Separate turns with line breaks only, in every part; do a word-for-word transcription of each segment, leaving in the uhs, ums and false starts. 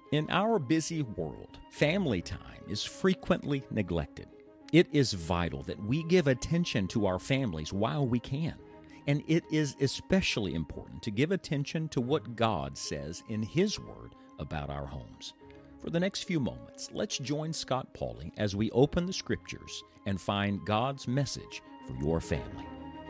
In our busy world, family time is frequently neglected. It is vital that we give attention to our families while we can. And it is especially important to give attention to what God says in His Word about our homes. For the next few moments, let's join Scott Pauley as we open the Scriptures and find God's message for your family.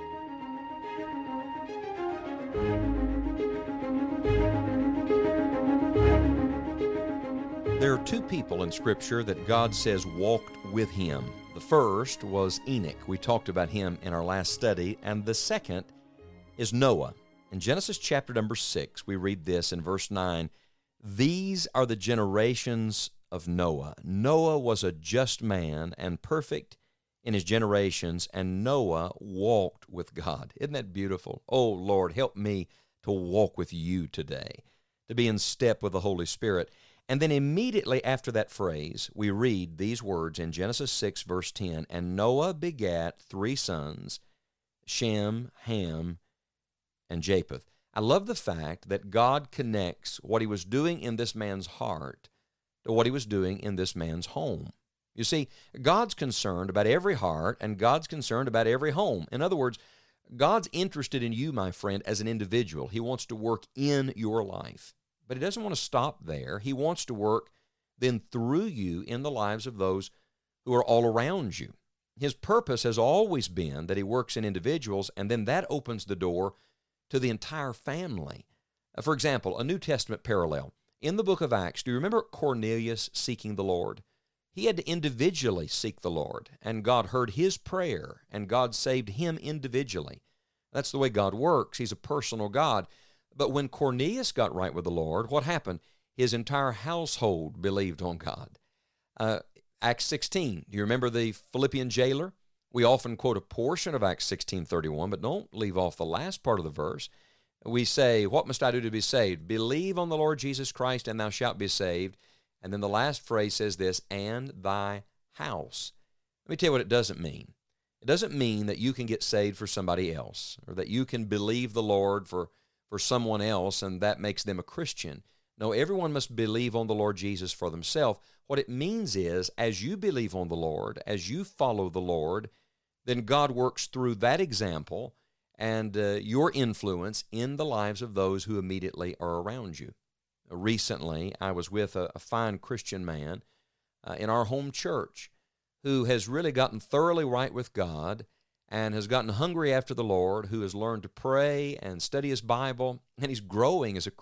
There are two people in Scripture that God says walked with Him. The first was Enoch. We talked about him in our last study. And the second is Noah. In Genesis chapter number six, we read this in verse nine. These are the generations of Noah. Noah was a just man and perfect in his generations, and Noah walked with God. Isn't that beautiful? Oh, Lord, help me to walk with you today, to be in step with the Holy Spirit. And then immediately after that phrase, we read these words in Genesis six, verse ten, and Noah begat three sons, Shem, Ham, and Japheth. I love the fact that God connects what He was doing in this man's heart to what He was doing in this man's home. You see, God's concerned about every heart, and God's concerned about every home. In other words, God's interested in you, my friend, as an individual. He wants to work in your life. But He doesn't want to stop there. He wants to work then through you in the lives of those who are all around you. His purpose has always been that He works in individuals, and then that opens the door to the entire family. Uh, for example, a New Testament parallel. In the book of Acts, do you remember Cornelius seeking the Lord? He had to individually seek the Lord, and God heard his prayer, and God saved him individually. That's the way God works. He's a personal God. But when Cornelius got right with the Lord, what happened? His entire household believed on God. Uh, Acts sixteen, do you remember the Philippian jailer? We often quote a portion of Acts sixteen thirty-one, but don't leave off the last part of the verse. We say, what must I do to be saved? Believe on the Lord Jesus Christ, and thou shalt be saved. And then the last phrase says this, and thy house. Let me tell you what it doesn't mean. It doesn't mean that you can get saved for somebody else, or that you can believe the Lord for for someone else, and that makes them a Christian. No, everyone must believe on the Lord Jesus for themselves. What it means is, as you believe on the Lord, as you follow the Lord, then God works through that example and uh, your influence in the lives of those who immediately are around you. Recently, I was with a, a fine Christian man uh, in our home church who has really gotten thoroughly right with God and has gotten hungry after the Lord, who has learned to pray and study his Bible, and he's growing as a